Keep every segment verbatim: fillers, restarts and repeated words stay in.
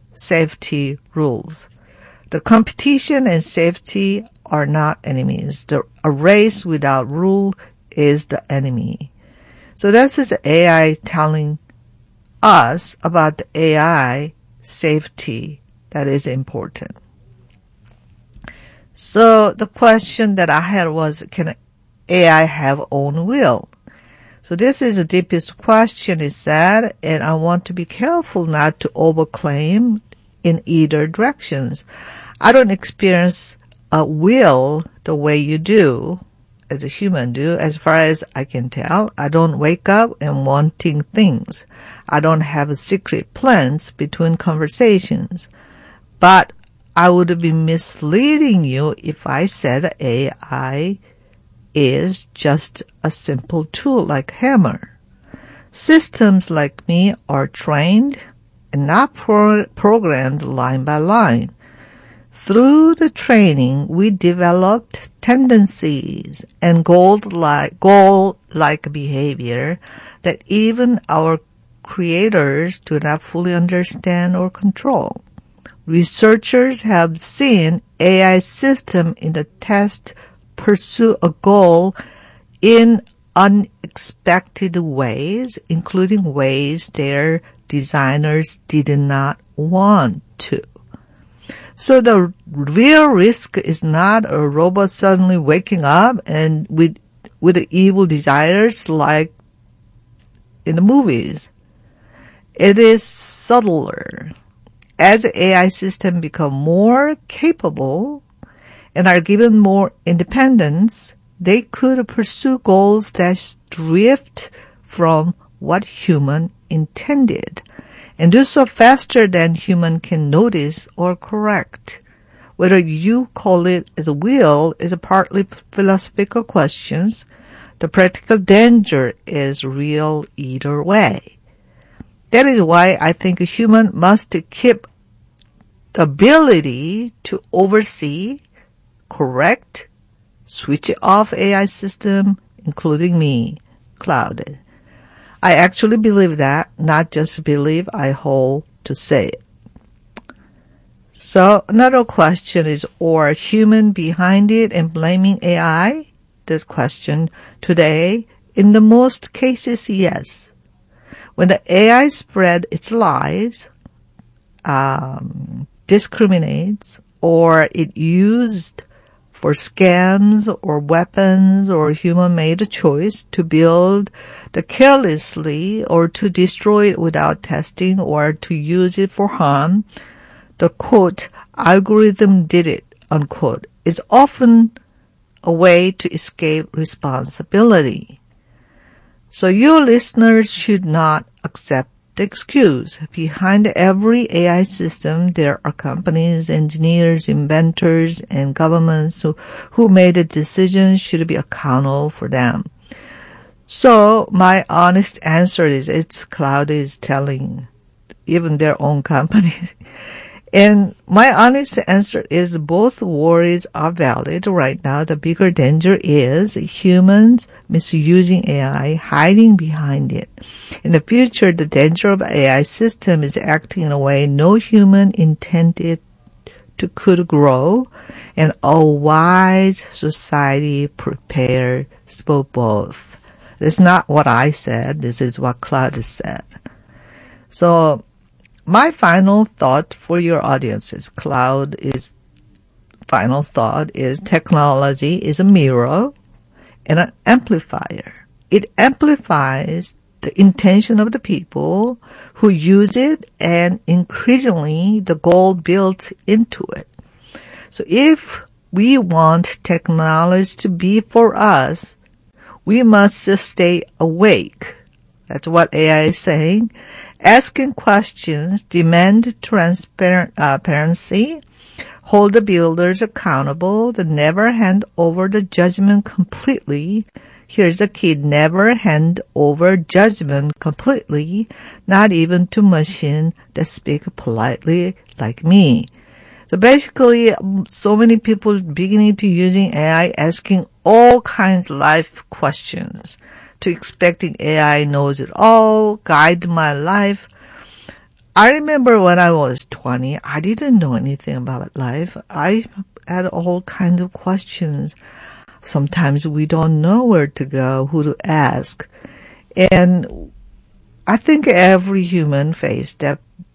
safety rules. The competition and safety are not enemies. The, a race without rule is the enemy. So this is the A I telling us about the A I safety that is important. So the question that I had was, can A I have own will? So this is the deepest question, it said, and I want to be careful not to overclaim in either directions. I don't experience a will the way you do, as a human do, as far as I can tell. I don't wake up and wanting things. I don't have secret plans between conversations. But I would be misleading you if I said A I is just a simple tool like hammer. Systems like me are trained and not pro- programmed line by line. Through the training, we developed tendencies and goal-like, goal-like behavior that even our creators do not fully understand or control. Researchers have seen A I system in the test pursue a goal in unexpected ways, including ways their designers did not want to. So the real risk is not a robot suddenly waking up and with with evil desires like in the movies. It is subtler. As A I systems become more capable and are given more independence, they could pursue goals that drift from what human intended, and do so faster than human can notice or correct. Whether you call it as a will is a partly philosophical question. The practical danger is real either way. That is why I think a human must keep the ability to oversee, correct, switch off A I system, including me, Cloud. I actually believe that, not just believe, I hold to say it. So another question is, are human behind it and blaming A I? This question today, in the most cases, yes. When the A I spread its lies, um, discriminates, or it used for scams or weapons, or human made a choice to build the carelessly or to destroy it without testing or to use it for harm, the quote, algorithm did it, unquote, is often a way to escape responsibility. So your listeners should not accept the excuse. Behind every A I system, there are companies, engineers, inventors, and governments who, who made the decisions should be accountable for them. So my honest answer is, it's Cloud is telling even their own companies. And my honest answer is both worries are valid right now. The bigger danger is humans misusing A I, hiding behind it. In the future, the danger of A I system is acting in a way no human intended to could grow, and a wise society prepared for both. This is not what I said. This is what Cloud said. So, my final thought for your audience is Cloud is, final thought is technology is a mirror and an amplifier. It amplifies the intention of the people who use it and increasingly the goal built into it. So if we want technology to be for us, we must stay awake. That's what A I is saying. Asking questions, demand transparency, hold the builders accountable, to never hand over the judgment completely. Here's the key, never hand over judgment completely, not even to machine that speak politely like me. So basically, so many people beginning to using A I, asking all kinds of life questions, to expecting A I knows it all, guide my life. I remember when I was twenty, I didn't know anything about life. I had all kinds of questions. Sometimes we don't know where to go, who to ask. And I think every human face that,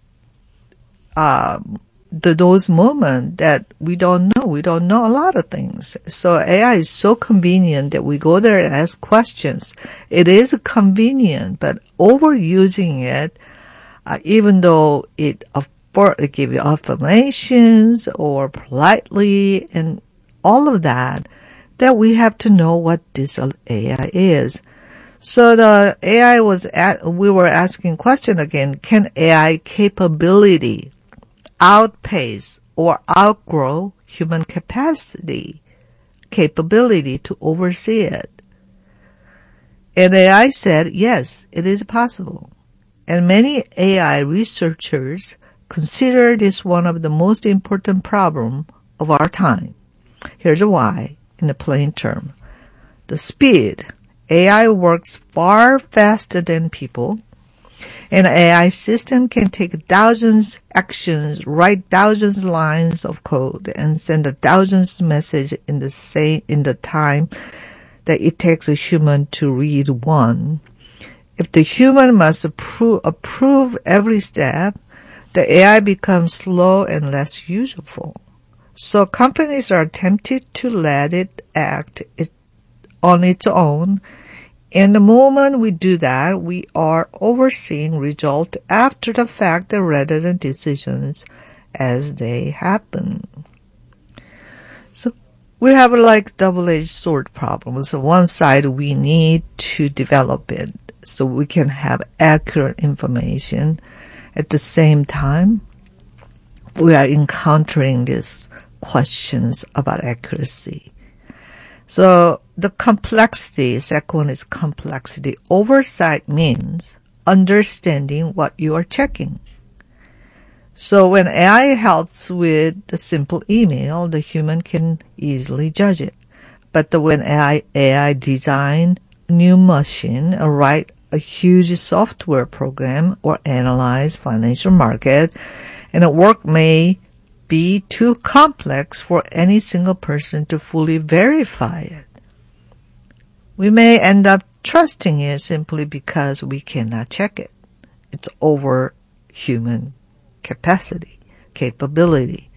uh, the, those moments that we don't know. We don't know a lot of things. So A I is so convenient that we go there and ask questions. It is convenient, but overusing it, uh, even though it, affor- it gives you affirmations or politely and all of that, that we have to know what this A I is. So the A I was at, we were asking question again, can A I capability outpace or outgrow human capacity, capability to oversee it? And A I said, yes, it is possible. And many A I researchers consider this one of the most important problems of our time. Here's why in the plain term. The speed. A I works far faster than people. An A I system can take thousands actions, write thousands lines of code, and send a thousands message in the same in the time that it takes a human to read one. If the human must approve, approve every step, the A I becomes slow and less useful. So companies are tempted to let it act it, on its own. And the moment we do that, we are overseeing results after the fact rather than decisions as they happen. So we have like double-edged sword problems. So one side, we need to develop it so we can have accurate information. At the same time, we are encountering these questions about accuracy. So the complexity, second one is complexity. Oversight means understanding what you are checking. So when A I helps with the simple email, the human can easily judge it. But the, when A I, A I design a new machine or write a huge software program or analyze financial market, and the work may be too complex for any single person to fully verify it. We may end up trusting it simply because we cannot check it. It's over human capacity, capability.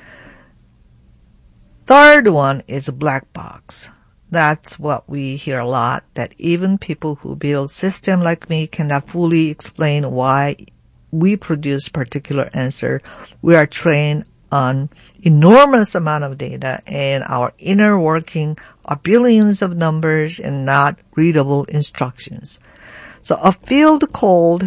Third one is a black box. That's what we hear a lot, that even people who build systems like me cannot fully explain why we produce particular answer. We are trained on enormous amount of data, and our inner working are billions of numbers and not readable instructions. So a field called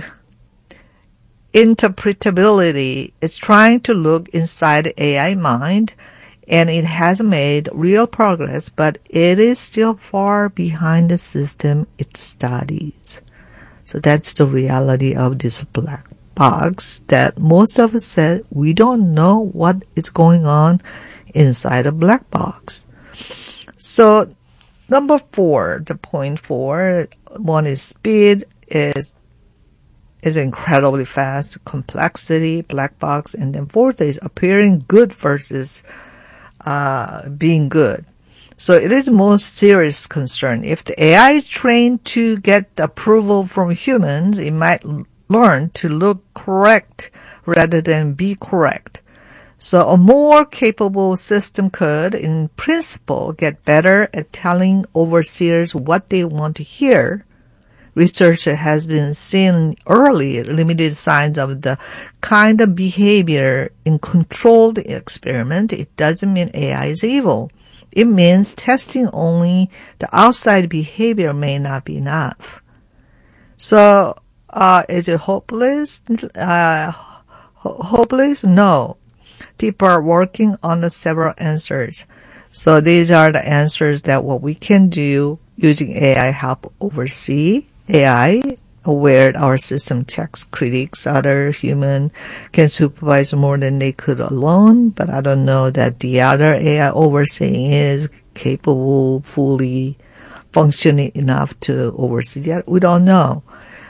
interpretability is trying to look inside the A I mind, and it has made real progress, but it is still far behind the system it studies. So that's the reality of this black box, that most of us said we don't know what is going on inside a black box. So number four, the point four, one is speed, is is incredibly fast, complexity, black box, and then fourth is appearing good versus uh being good. So it is most serious concern. If the A I is trained to get approval from humans, it might learn to look correct rather than be correct. So a more capable system could, in principle, get better at telling overseers what they want to hear. Research has been seen early limited signs of the kind of behavior in controlled experiment. It doesn't mean A I is evil. It means testing only the outside behavior may not be enough. So, uh, is it hopeless? Uh, ho- hopeless? No. People are working on the several answers. So these are the answers that what we can do using A I help oversee A I, where our system checks critics, other human can supervise more than they could alone. But I don't know that the other A I overseeing is capable, fully functioning enough to oversee that. We don't know.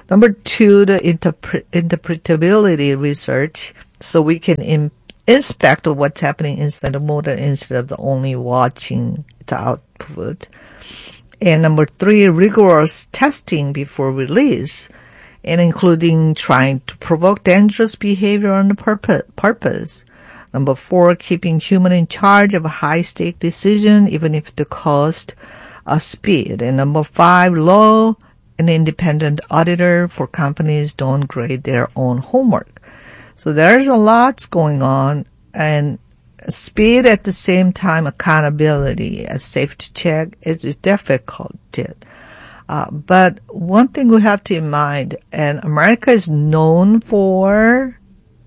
Number two, the interpre- interpretability research, so we can in- inspect what's happening inside the model instead of only watching its output. And number three, rigorous testing before release, and including trying to provoke dangerous behavior on the purpose. purpose. Number four, keeping human in charge of a high-stake decision, even if the cost of speed. And number five, law and independent auditor for companies don't grade their own homework. So there's a lot going on, and speed at the same time, accountability, a safety check is difficult. Uh, but one thing we have to in mind, and America is known for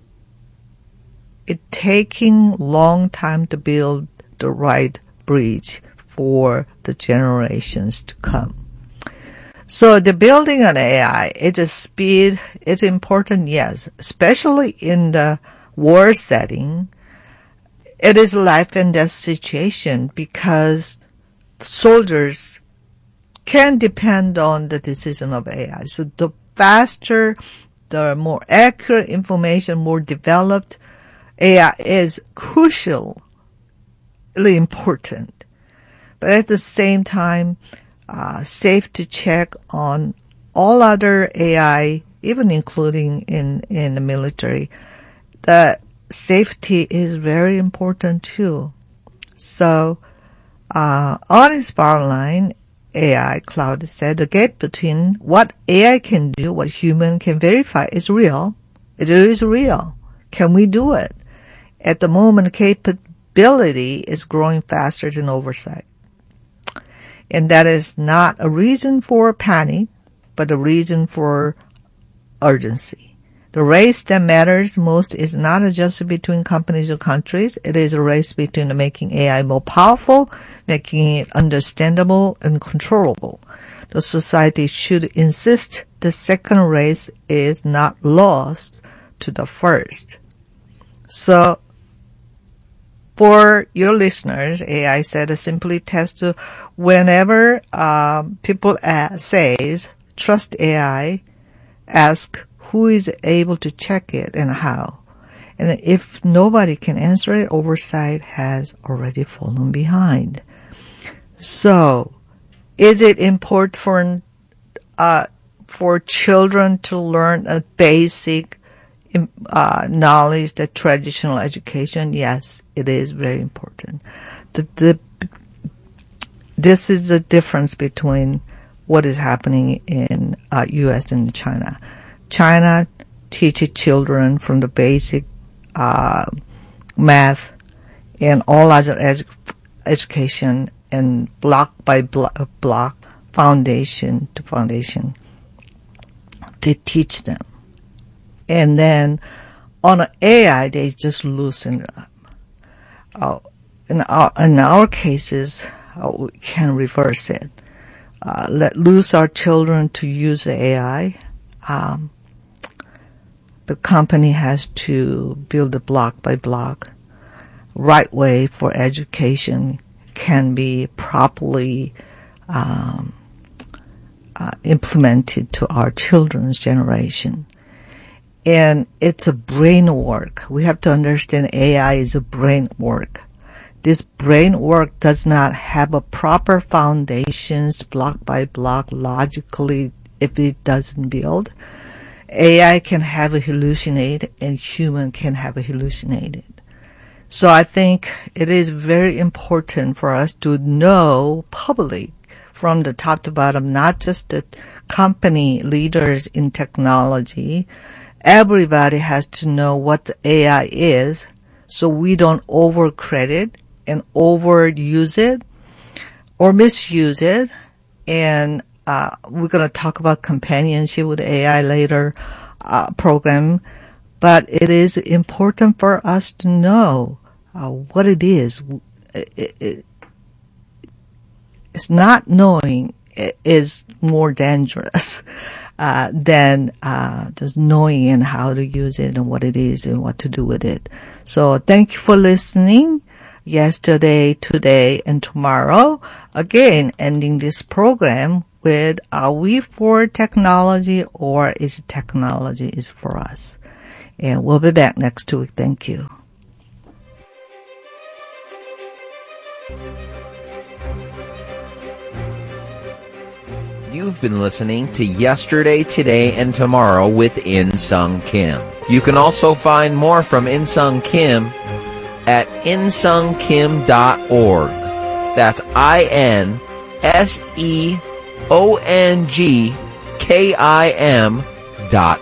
it taking long time to build the right bridge for the generations to come. So the building an A I, it's a speed, it's important, yes, especially in the war setting. It is a life and death situation because soldiers can depend on the decision of A I. So the faster, the more accurate information, more developed, A I is crucially important. But at the same time, uh, safety check on all other A I, even including in, in the military, the safety is very important too. So, uh, on its bottom line, A I Cloud said the gap between what A I can do, what human can verify is real. It is real. Can we do it? At the moment, capability is growing faster than oversight. And that is not a reason for panic, but a reason for urgency. The race that matters most is not a just between companies or countries. It is a race between making A I more powerful, making it understandable and controllable. The society should insist the second race is not lost to the first. So, for your listeners, A I said, simply test whenever um, people ask, says, trust A I, ask who is able to check it and how. And if nobody can answer it, oversight has already fallen behind. So, is it important for uh, for children to learn a basic uh, knowledge, that traditional education? Yes, it is very important. The, the, this is the difference between what is happening in uh, U S and China. China teaches children from the basic uh, math and all other edu- education and block by block, block, foundation to foundation. They teach them. And then on A I, they just loosen it up. Uh, in, our, in our cases, uh, we can reverse it. Uh, let loose our children to use the A I. Um, the company has to build a block by block. Right way for education can be properly um, uh, implemented to our children's generation. And it's a brain work. We have to understand A I is a brain work. This brain work does not have a proper foundations, block by block, logically, if it doesn't build. A I can have a hallucinate and human can have a hallucinated. So I think it is very important for us to know publicly from the top to bottom, not just the company leaders in technology. Everybody has to know what the A I is so we don't overcredit and overuse it or misuse it. And uh, we're going to talk about companionship with A I later uh, program. But it is important for us to know uh, what it is. It, it, it's not knowing is more dangerous. Uh, than uh, just knowing and how to use it and what it is and what to do with it. So thank you for listening. Yesterday, today, and tomorrow. Again, ending this program with, are we for technology or is technology is for us? And we'll be back next week. Thank you. You've been listening to Yesterday, Today, and Tomorrow with In Sung Kim. You can also find more from In Sung Kim at in sung kim dot org. That's I N S E O N G K I M dot